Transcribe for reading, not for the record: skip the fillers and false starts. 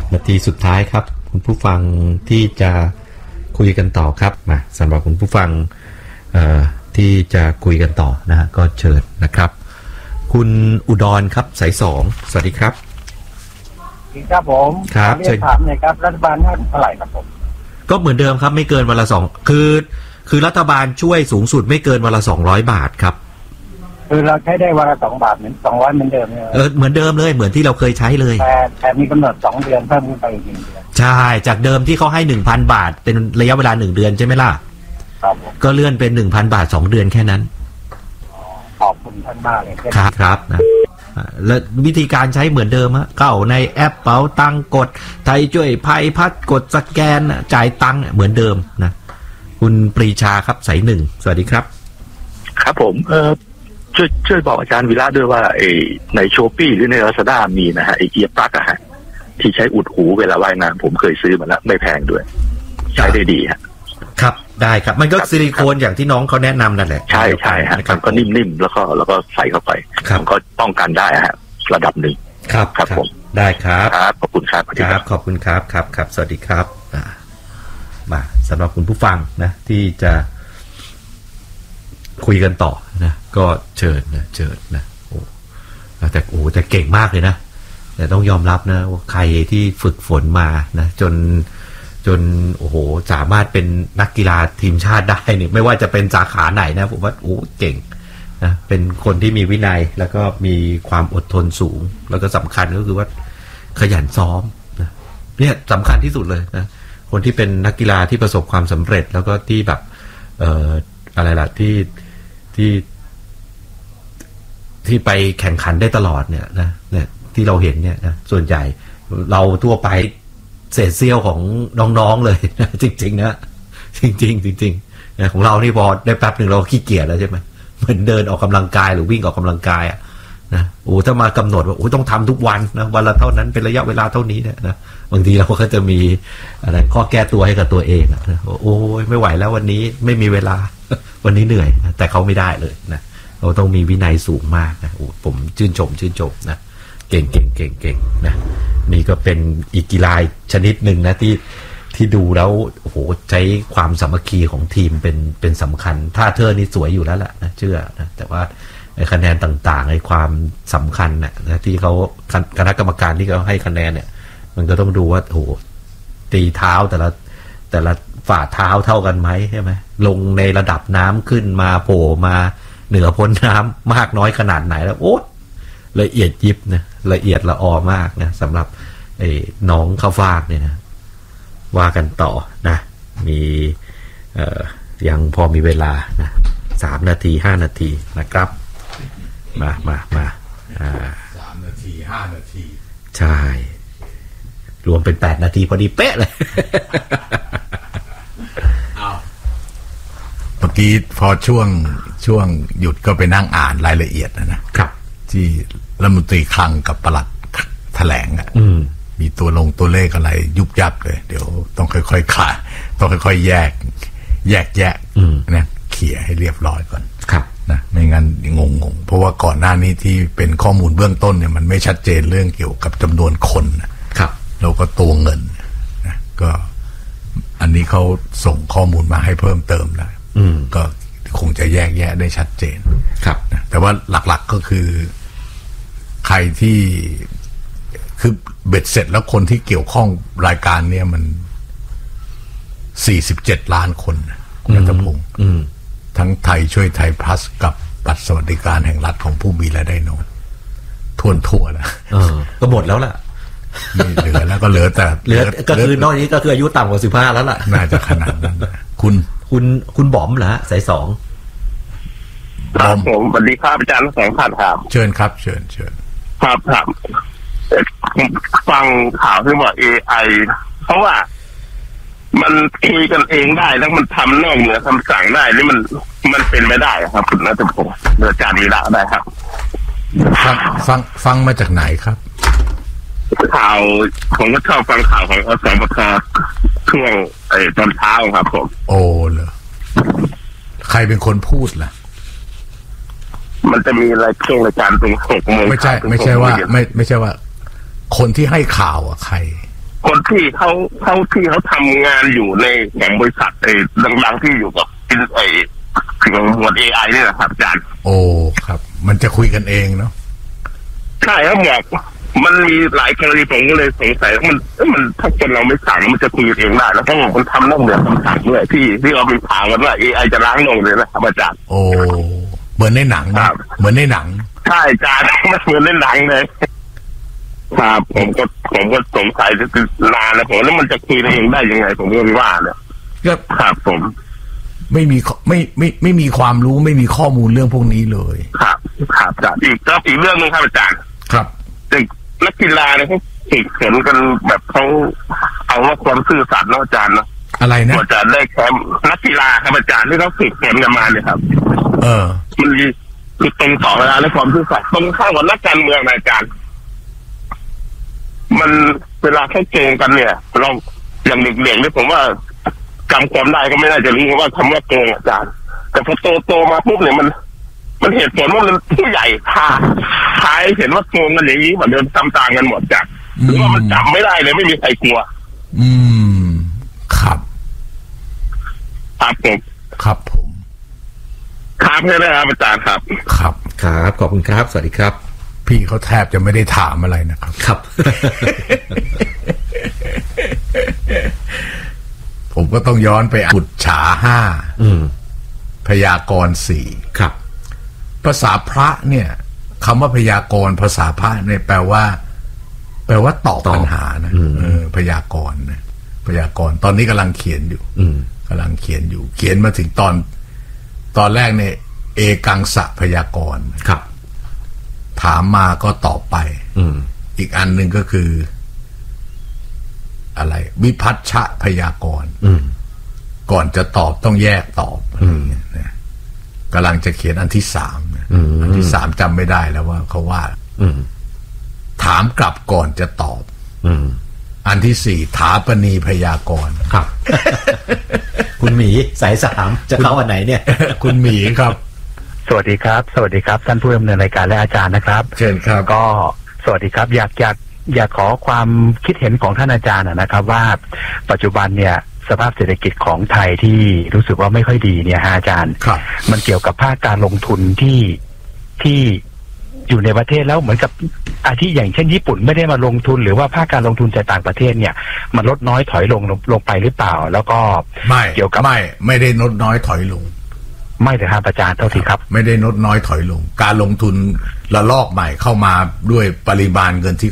นาทีสุดท้ายครับคุณผู้ฟังที่จะคุยกันต่อครับมาสำหรับคุณผู้ฟังที่จะคุยกันต่อนะฮะก็เชิญนะครับคุณอุดรครับสาย2สวัสดีครับครับผมครับเชิญถามหน่อยครับรัฐบาลให้เท่าไหร่ครับผมก็เหมือนเดิมครับไม่เกินวันละ2คือรัฐบาลช่วยสูงสุดไม่เกินวันละ200 บาทครับคือเราใช้ได้วันละ2 บาทเหมือน200เหมือนเดิมเลยเหมือนเดิมเลยเหมือนที่เราเคยใช้เลยแต่มีกำหนด2 เดือนเพิ่มขึ้นไปอีก1 เดือนใช่จากเดิมที่เขาให้ 1,000 บาทเป็นระยะเวลา1 เดือนใช่ไหมล่ะครับก็เลื่อนเป็น 1,000 บาท2 เดือนแค่นั้นขอบคุณท่านมากเลยครับนะและวิธีการใช้เหมือนเดิมฮะเข้าในแอปเป๋าตังกดไทยช่วยภัยพัดกดสแกนจ่ายตังค์เหมือนเดิมนะคุณปรีชาครับสาย1สวัสดีครับครับผมช่วยบอกอาจารย์วิระด้วยว่าในโชปี้หรือในลาซาด้ามีนะฮะเอียร์ปลั๊กอะฮะที่ใช้อุดหูเวลาว่ายน้ำผมเคยซื้อมาแล้วไม่แพงด้วยใช้ได้ดีฮะครับได้ครับมันก็ซิลิโคนอย่างที่น้องเขาแนะนำนั่นแหละใช่ใช่ฮะมันก็นิ่มๆแล้วก็ใส่เข้าไปมันก็ป้องกันได้ฮะระดับหนึ่งครับผมได้ครับขอบคุณครับครับขอบคุณครับครับสวัสดีครับมาสำหรับคุณผู้ฟังนะที่จะคุยกันต่อนะก็เชิญนะโอ้แต่เก่งมากเลยนะแต่ต้องยอมรับนะว่าใครที่ฝึกฝนมานะจนโอ้โหสามารถเป็นนักกีฬาทีมชาติได้เนี่ยไม่ว่าจะเป็นสาขาไหนนะผมว่าโอ้เก่งนะเป็นคนที่มีวินัยแล้วก็มีความอดทนสูงแล้วก็สำคัญก็คือว่าขยันซ้อมนะเนี่ยสำคัญที่สุดเลยนะคนที่เป็นนักกีฬาที่ประสบความสำเร็จแล้วก็ที่แบบอะไรล่ะที่ไปแข่งขันได้ตลอดเนี่ยนะเนี่ยที่เราเห็นเนี่ยนะส่วนใหญ่เราทั่วไปเศษเสี้ยวของน้องๆเลยนะจริงๆนะจริงนะของเรานี่พอได้แป๊บหนึ่งเราขี้เกียจแล้วใช่ไหมเหมือนเดินออกกำลังกายหรือวิ่งออกกำลังกายอ่ะนะโอ้ถ้ามากำหนดว่าโอ้ต้องทำทุกวันนะวันละเท่านั้นเป็นระยะเวลาเท่านี้เนี่ยนะบางทีเราก็จะมีอะไรข้อแก้ตัวให้กับตัวเองนะโอ้ยไม่ไหวแล้ววันนี้ไม่มีเวลาวันนี้เหนื่อยนะแต่เขาไม่ได้เลยนะเราต้องมีวินัยสูงมากนะโอ้ผมชื่นชมนะเก่งนะนี่ก็เป็นอีกกีฬาชนิดหนึ่งนะที่ดูแล้วโอ้โหใช้ความสามัคคีของทีมเป็นสำคัญท่าเธอนี่สวยอยู่แล้วแหละนะเชื่อนะแต่ว่าคะแนนต่างๆในความสำคัญนะที่เขาคณะกรรมการที่เขาให้คะแนนเนี่ยมันก็ต้องดูว่าโอ้โหตีเท้าแต่ละฝ่าเท้าเท่ากันไหมใช่ไหมลงในระดับน้ำขึ้นมาโผล่มาเหนือพ้นน้ำมากน้อยขนาดไหนแล้วโอ้ละเอียดยิบนะละเอียดละออมากนะสำหรับน้องข้าวฟากเนี่ยนะว่ากันต่อนะมียังพอมีเวลานะ3 นาที5 นาทีนะครับมา 3 นาที5 นาทีใช่รวมเป็น8 นาทีพอดีเป๊ะเลยเมื่อกี้พอช่วงหยุดก็ไปนั่งอ่านรายละเอียดนะครับที่รัฐมนตรีคลังกับปลัดแถลงมีตัวเลขอะไรยุบยับเลยเดี๋ยวต้องค่อยๆคลายต้องค่อยๆแยกนะเขี่ยให้เรียบร้อยก่อนนะไม่งั้นงงเพราะว่าก่อนหน้านี้ที่เป็นข้อมูลเบื้องต้นเนี่ยมันไม่ชัดเจนเรื่องเกี่ยวกับจำนวนคนครับแล้วก็ตัวเงินนะก็อันนี้เขาส่งข้อมูลมาให้เพิ่มเติมแล้วก็คงจะแยกแยะได้ชัดเจนครับนะแต่ว่าหลักๆก็คือใครที่คือเบ็ดเสร็จแล้วคนที่เกี่ยวข้องรายการเนี่ยมัน47 ล้านคนนัทพงศ์ทั้งไทยช่วยไทยพลัสกับบัตรสวัสดิการแห่งรัฐของผู้มีรายได้น้อยทั่วแล้วก็หมดแล้วล่ะไม่เหลือแล้วก็เหลือแต่ก็คือนอกนี้ก็คืออายุต่ำกว่า15แล้วล่ะน่าจะขนาดนั้นคุณบอมเหรอสาย2 ครับผมสวัสดีครับอาจารย์แสงพันธ์ครับเชิญครับเชิญครับฟังข่าวที่ว่า AI เพราะว่ามันคุยกันเองได้แล้วมันทำนอกเหนือคำสั่งได้นี่มันเป็นไม่ได้ครับคุณนัทพงศ์อาจารย์วีระได้ครับฟังมาจากไหนครับข่าวผมก็ชอบฟังข่าวของอสมทช่วงตอนเช้าครับผมโอ้เหรอใครเป็นคนพูดล่ะมันจะมีอะไรช่วงรายการตรง6 โมงไม่ใช่ว่าไม่ใช่ว่าคนที่ให้ข่าวอ่ะใครคนที่เขาทำงานอยู่ในของบริษัทดังๆที่อยู่กับหมวด AI นี่แหละครับอาจารย์โอ้ครับมันจะคุยกันเองเนาะใช่ครับบอกมันมีหลายกรณีผมก็เลยสงสัยว่ามันถ้าคนเราไม่สั่งมันจะคุยกันเองได้แล้วก็มันทำนอกเหนือคำสั่งด้วยที่เราไปถามกันว่า AI จะล้างลงเลยนะครับอาจารย์โอ้เหมือนในหนังนะเหมือนในหนังใช่อาจารย์มันเหมือนในหนังเลยครับผมก็สงสัยนานแล้วผมแล้วมันจะคุยกันเองได้ยังไงผมก็ไม่ว่าเนี่ยครับผมไม่มีความรู้ไม่มีข้อมูลเรื่องพวกนี้เลยครับอาจารย์อีกเรื่องนึงครับอาจารย์ครับเด็กนักกีฬาเนี่ยเขาฝึกฝนกันแบบเขาเอาว่าความซื่อสัตย์นะอาจารย์เนาะอะไรนะอาจารย์ได้แชมป์นักกีฬาครับอาจารย์ที่เขาฝึกฝนกันมาเนี่ยครับมันคือตรงต่อเวลาและความซื่อสัตย์ตรงข้ามกับนักการเมืองนะอาจารย์มันเวลาแค่เจอกันเนี่ยเราอย่างเด็กๆเนี่ยผมว่าจำความได้ก็ไม่น่าจะรู้ว่าคำว่าโกงอาจารย์แต่พอโตมาปุ๊บเนี่ยมันเหตุผลว่ามันผู้ใหญ่ท้ายเห็นว่าโกงกันอย่างนี้เหมือนเดิมตามกันหมดจากหรือว่ามันจำไม่ได้เลยไม่มีใครกลัวครับผมครับผมครับใช่ไหมครับอาจารย์ครับครับครับขอบคุณครับสวัสดีครับพี่เขาแทบจะไม่ได้ถามอะไรนะครับครับผมก็ต้องย้อนไปปุจฉา5พยากรณ์4 ครับภาษาพระเนี่ยคำว่าพยากรณ์ภาษาพระเนี่ยแปลว่าตอบปัญหานะพยากรณ์นะพยากรณ์ตอนนี้กำลังเขียนอยู่เขียนมาถึงตอนแรกเนี่ยเอกังสะพยากรณ์ครับถามมาก็ตอบไปอีกอันหนึ่งก็คืออะไรวิพัชชะพยากรณ์ก่อนจะตอบต้องแยกตอบอะไรอย่างเงี้ยนะกำลังจะเขียนอันที่3อันที่3จำไม่ได้แล้วว่าเขาว่าถามกลับก่อนจะตอบอันที่4ถาปณีพยากรณ์ครับ คุณหมีสาย3จะเข้าวันไหนเนี่ยคุณหมีครับสวัสดีครับท่านผู้ดำเนินรายการและอาจารย์นะครับเชิญครับก็สวัสดีครับอยากขอความคิดเห็นของท่านอาจารย์นะครับว่าปัจจุบันเนี่ยสภาพเศรษฐกิจของไทยที่รู้สึกว่าไม่ค่อยดีเนี่ยอาจารย์มันเกี่ยวกับภาคการลงทุนที่อยู่ในประเทศแล้วเหมือนกับอาทิอย่างเช่นญี่ปุ่นไม่ได้มาลงทุนหรือว่าภาคการลงทุนจากต่างประเทศเนี่ยมันลดน้อยถอยลงไปหรือเปล่าแล้วก็เกี่ยวกับไม่ได้ลดน้อยถอยลงไม่แต่ครับอาจารย์เท่าที่ครับไม่ได้ลดน้อยถอยลงการลงทุนระลอกใหม่เข้ามาด้วยปริมาณเงินที่